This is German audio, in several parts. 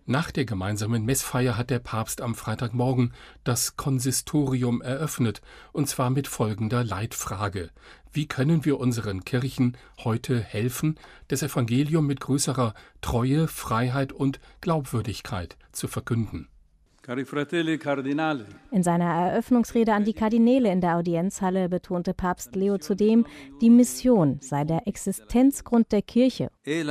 Nach der gemeinsamen Messfeier hat der Papst am Freitagmorgen das Konsistorium eröffnet, und zwar mit folgender Leitfrage: Wie können wir unseren Kirchen heute helfen, das Evangelium mit größerer Treue, Freiheit und Glaubwürdigkeit zu verkünden? In seiner Eröffnungsrede an die Kardinäle in der Audienzhalle betonte Papst Leo zudem, die Mission sei der Existenzgrund der Kirche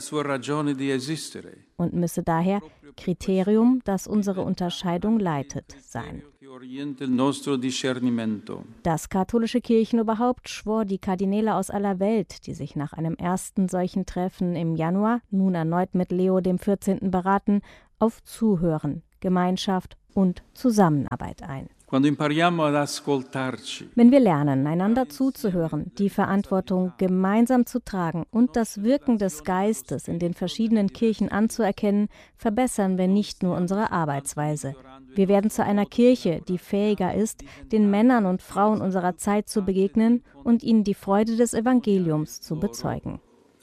und müsse daher Kriterium, das unsere Unterscheidung leitet, sein. Das katholische Kirchenoberhaupt schwor die Kardinäle aus aller Welt, die sich nach einem ersten solchen Treffen im Januar, nun erneut mit Leo XIV. Beraten, auf Zuhören, Gemeinschaft und Zusammenarbeit ein. Wenn wir lernen, einander zuzuhören, die Verantwortung gemeinsam zu tragen und das Wirken des Geistes in den verschiedenen Kirchen anzuerkennen, verbessern wir nicht nur unsere Arbeitsweise. Wir werden zu einer Kirche, die fähiger ist, den Männern und Frauen unserer Zeit zu begegnen und ihnen die Freude des Evangeliums zu bezeugen.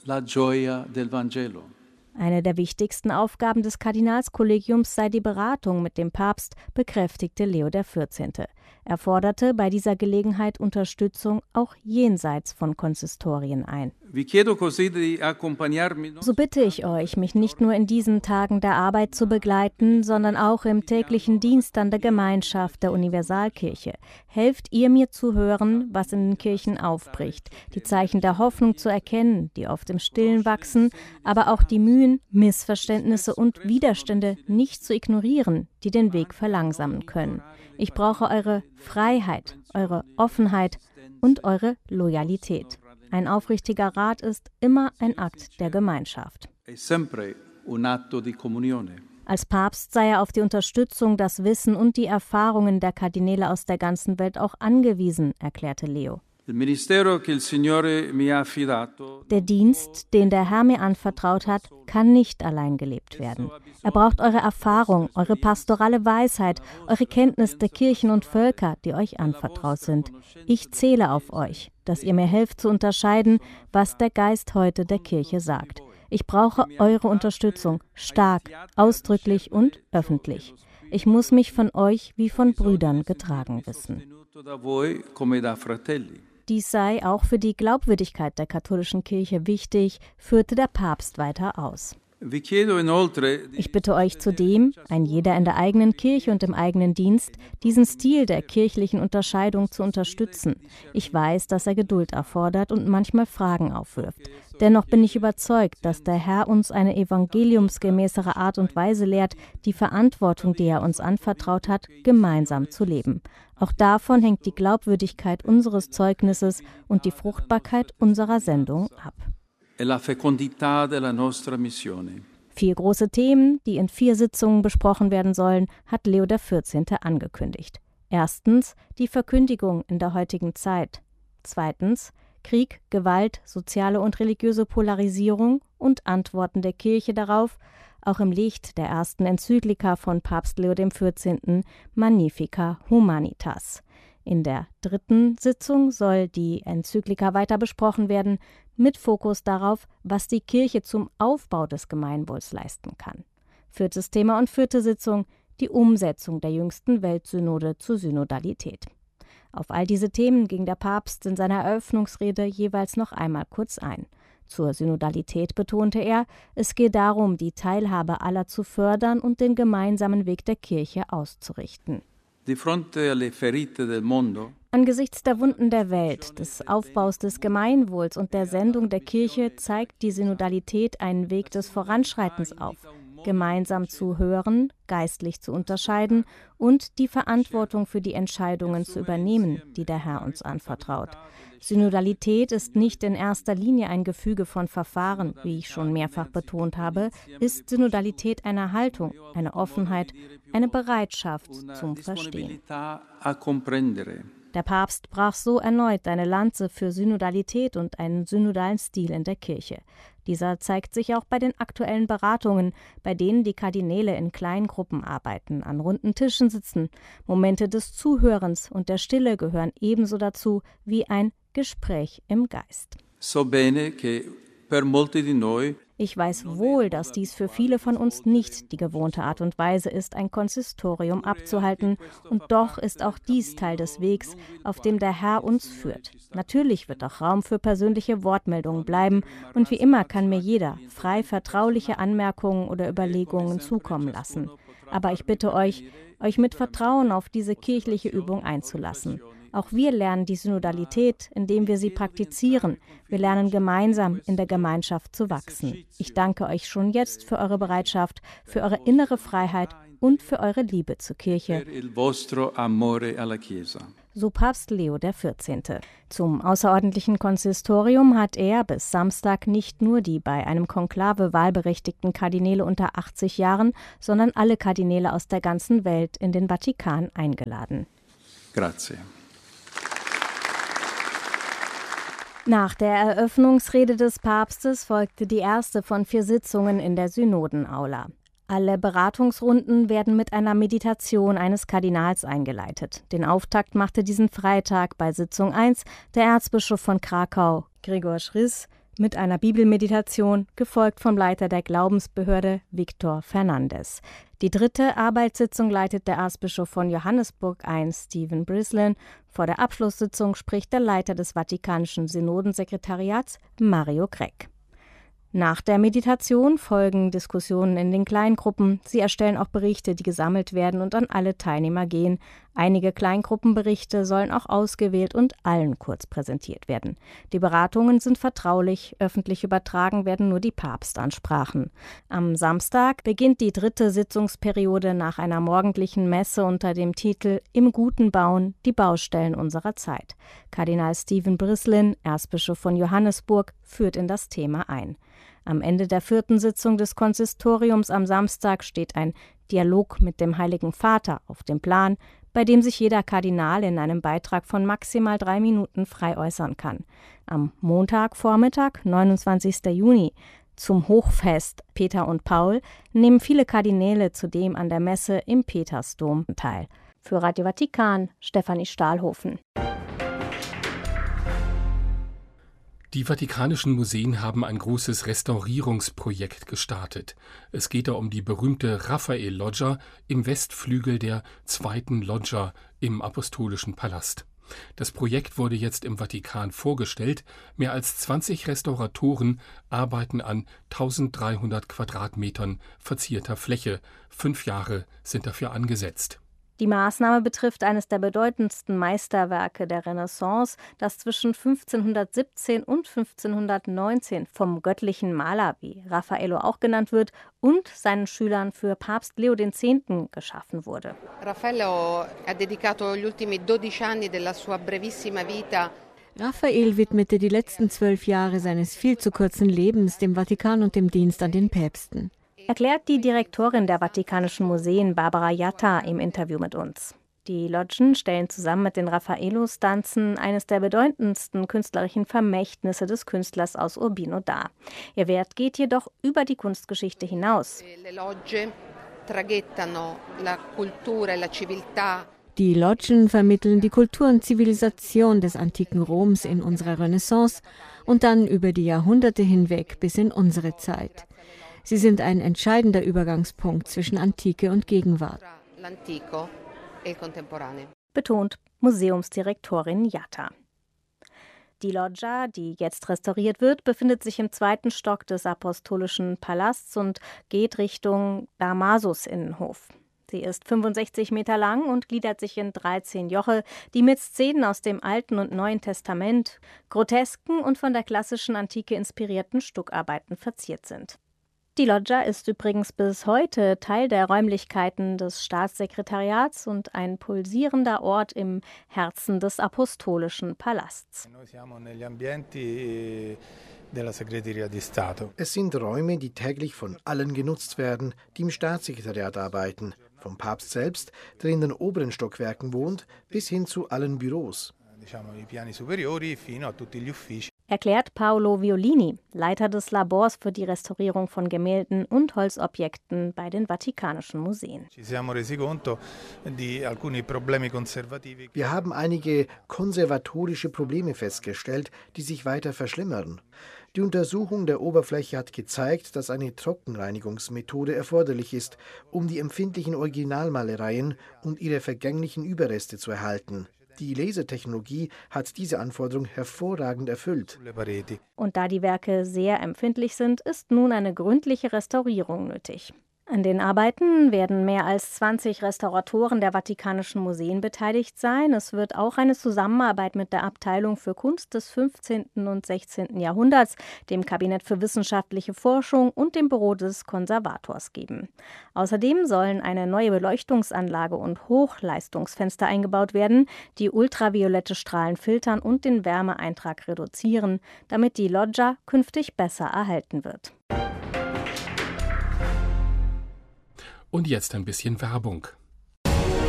Eine der wichtigsten Aufgaben des Kardinalskollegiums sei die Beratung mit dem Papst, bekräftigte Leo XIV. Er forderte bei dieser Gelegenheit Unterstützung auch jenseits von Konsistorien ein. So bitte ich euch, mich nicht nur in diesen Tagen der Arbeit zu begleiten, sondern auch im täglichen Dienst an der Gemeinschaft der Universalkirche. Helft ihr mir zu hören, was in den Kirchen aufbricht, die Zeichen der Hoffnung zu erkennen, die oft im Stillen wachsen, aber auch die Mühen, Missverständnisse und Widerstände nicht zu ignorieren, die den Weg verlangsamen können. Ich brauche eure Freiheit, eure Offenheit und eure Loyalität. Ein aufrichtiger Rat ist immer ein Akt der Gemeinschaft. Als Papst sei er auf die Unterstützung, das Wissen und die Erfahrungen der Kardinäle aus der ganzen Welt auch angewiesen, erklärte Leo. Der Dienst, den der Herr mir anvertraut hat, kann nicht allein gelebt werden. Er braucht eure Erfahrung, eure pastorale Weisheit, eure Kenntnis der Kirchen und Völker, die euch anvertraut sind. Ich zähle auf euch, dass ihr mir helft zu unterscheiden, was der Geist heute der Kirche sagt. Ich brauche eure Unterstützung, stark, ausdrücklich und öffentlich. Ich muss mich von euch wie von Brüdern getragen wissen. Dies sei auch für die Glaubwürdigkeit der katholischen Kirche wichtig, führte der Papst weiter aus. Ich bitte euch zudem, ein jeder in der eigenen Kirche und im eigenen Dienst, diesen Stil der kirchlichen Unterscheidung zu unterstützen. Ich weiß, dass er Geduld erfordert und manchmal Fragen aufwirft. Dennoch bin ich überzeugt, dass der Herr uns eine evangeliumsgemäßere Art und Weise lehrt, die Verantwortung, die er uns anvertraut hat, gemeinsam zu leben. Auch davon hängt die Glaubwürdigkeit unseres Zeugnisses und die Fruchtbarkeit unserer Sendung ab. 4 große Themen, die in 4 Sitzungen besprochen werden sollen, hat Leo XIV. Angekündigt. Erstens die Verkündigung in der heutigen Zeit. Zweitens Krieg, Gewalt, soziale und religiöse Polarisierung und Antworten der Kirche darauf, auch im Licht der ersten Enzyklika von Papst Leo XIV. Magnificat Humanitas. In der 3. Sitzung soll die Enzyklika weiter besprochen werden, mit Fokus darauf, was die Kirche zum Aufbau des Gemeinwohls leisten kann. 4. Thema und 4. Sitzung, die Umsetzung der jüngsten Weltsynode zur Synodalität. Auf all diese Themen ging der Papst in seiner Eröffnungsrede jeweils noch einmal kurz ein. Zur Synodalität betonte er, es gehe darum, die Teilhabe aller zu fördern und den gemeinsamen Weg der Kirche auszurichten. Angesichts der Wunden der Welt, des Aufbaus des Gemeinwohls und der Sendung der Kirche zeigt die Synodalität einen Weg des Voranschreitens auf, gemeinsam zu hören, geistlich zu unterscheiden und die Verantwortung für die Entscheidungen zu übernehmen, die der Herr uns anvertraut. Synodalität ist nicht in erster Linie ein Gefüge von Verfahren, wie ich schon mehrfach betont habe, ist Synodalität eine Haltung, eine Offenheit, eine Bereitschaft zum Verstehen. Der Papst brach so erneut eine Lanze für Synodalität und einen synodalen Stil in der Kirche. Dieser zeigt sich auch bei den aktuellen Beratungen, bei denen die Kardinäle in kleinen Gruppen arbeiten, an runden Tischen sitzen. Momente des Zuhörens und der Stille gehören ebenso dazu wie ein Gespräch im Geist. Ich weiß wohl, dass dies für viele von uns nicht die gewohnte Art und Weise ist, ein Konsistorium abzuhalten, und doch ist auch dies Teil des Wegs, auf dem der Herr uns führt. Natürlich wird auch Raum für persönliche Wortmeldungen bleiben, und wie immer kann mir jeder frei vertrauliche Anmerkungen oder Überlegungen zukommen lassen. Aber ich bitte euch mit Vertrauen auf diese kirchliche Übung einzulassen. Auch wir lernen die Synodalität, indem wir sie praktizieren. Wir lernen gemeinsam in der Gemeinschaft zu wachsen. Ich danke euch schon jetzt für eure Bereitschaft, für eure innere Freiheit und für eure Liebe zur Kirche. So Papst Leo XIV. Zum außerordentlichen Konsistorium hat er bis Samstag nicht nur die bei einem Konklave wahlberechtigten Kardinäle unter 80 Jahren, sondern alle Kardinäle aus der ganzen Welt in den Vatikan eingeladen. Grazie. Nach der Eröffnungsrede des Papstes folgte die erste von 4 Sitzungen in der Synodenaula. Alle Beratungsrunden werden mit einer Meditation eines Kardinals eingeleitet. Den Auftakt machte diesen Freitag bei Sitzung 1 der Erzbischof von Krakau, Gregor Schriss, mit einer Bibelmeditation, gefolgt vom Leiter der Glaubensbehörde, Viktor Fernandes. Die 3. Arbeitssitzung leitet der Erzbischof von Johannesburg ein, Stephen Brislin. Vor der Abschlusssitzung spricht der Leiter des Vatikanischen Synodensekretariats, Mario Grech. Nach der Meditation folgen Diskussionen in den Kleingruppen. Sie erstellen auch Berichte, die gesammelt werden und an alle Teilnehmer gehen. Einige Kleingruppenberichte sollen auch ausgewählt und allen kurz präsentiert werden. Die Beratungen sind vertraulich, öffentlich übertragen werden nur die Papstansprachen. Am Samstag beginnt die 3. Sitzungsperiode nach einer morgendlichen Messe unter dem Titel »Im Guten Bauen, die Baustellen unserer Zeit«. Kardinal Stephen Brislin, Erzbischof von Johannesburg, führt in das Thema ein. Am Ende der 4. Sitzung des Konsistoriums am Samstag steht ein Dialog mit dem Heiligen Vater auf dem Plan, bei dem sich jeder Kardinal in einem Beitrag von maximal 3 Minuten frei äußern kann. Am Montagvormittag, 29. Juni, zum Hochfest Peter und Paul, nehmen viele Kardinäle zudem an der Messe im Petersdom teil. Für Radio Vatikan, Stefanie Stahlhofen. Die Vatikanischen Museen haben ein großes Restaurierungsprojekt gestartet. Es geht da um die berühmte Raphael-Loggia im Westflügel der 2. Loggia im Apostolischen Palast. Das Projekt wurde jetzt im Vatikan vorgestellt. Mehr als 20 Restauratoren arbeiten an 1300 Quadratmetern verzierter Fläche. 5 Jahre sind dafür angesetzt. Die Maßnahme betrifft eines der bedeutendsten Meisterwerke der Renaissance, das zwischen 1517 und 1519 vom göttlichen Maler, wie Raffaello auch genannt wird, und seinen Schülern für Papst Leo X. geschaffen wurde. Raffaello ha dedicato gli ultimi 12 anni della sua brevissima vita. Raphael widmete die letzten 12 Jahre seines viel zu kurzen Lebens dem Vatikan und dem Dienst an den Päpsten. Erklärt die Direktorin der Vatikanischen Museen, Barbara Jatta, im Interview mit uns. Die Loggen stellen zusammen mit den Raffaello-Stanzen eines der bedeutendsten künstlerischen Vermächtnisse des Künstlers aus Urbino dar. Ihr Wert geht jedoch über die Kunstgeschichte hinaus. Die Loggen vermitteln die Kultur und Zivilisation des antiken Roms in unserer Renaissance und dann über die Jahrhunderte hinweg bis in unsere Zeit. Sie sind ein entscheidender Übergangspunkt zwischen Antike und Gegenwart. Betont Museumsdirektorin Jatta. Die Loggia, die jetzt restauriert wird, befindet sich im 2. Stock des Apostolischen Palasts und geht Richtung Damasus-Innenhof. Sie ist 65 Meter lang und gliedert sich in 13 Joche, die mit Szenen aus dem Alten und Neuen Testament, grotesken und von der klassischen Antike inspirierten Stuckarbeiten verziert sind. Die Loggia ist übrigens bis heute Teil der Räumlichkeiten des Staatssekretariats und ein pulsierender Ort im Herzen des Apostolischen Palasts. Es sind Räume, die täglich von allen genutzt werden, die im Staatssekretariat arbeiten. Vom Papst selbst, der in den oberen Stockwerken wohnt, bis hin zu allen Büros. Erklärt Paolo Violini, Leiter des Labors für die Restaurierung von Gemälden und Holzobjekten bei den Vatikanischen Museen. Wir haben einige konservatorische Probleme festgestellt, die sich weiter verschlimmern. Die Untersuchung der Oberfläche hat gezeigt, dass eine Trockenreinigungsmethode erforderlich ist, um die empfindlichen Originalmalereien und ihre vergänglichen Überreste zu erhalten. Die Lasertechnologie hat diese Anforderung hervorragend erfüllt. Und da die Werke sehr empfindlich sind, ist nun eine gründliche Restaurierung nötig. An den Arbeiten werden mehr als 20 Restauratoren der Vatikanischen Museen beteiligt sein. Es wird auch eine Zusammenarbeit mit der Abteilung für Kunst des 15. und 16. Jahrhunderts, dem Kabinett für wissenschaftliche Forschung und dem Büro des Konservators geben. Außerdem sollen eine neue Beleuchtungsanlage und Hochleistungsfenster eingebaut werden, die ultraviolette Strahlen filtern und den Wärmeeintrag reduzieren, damit die Loggia künftig besser erhalten wird. Und jetzt ein bisschen Werbung.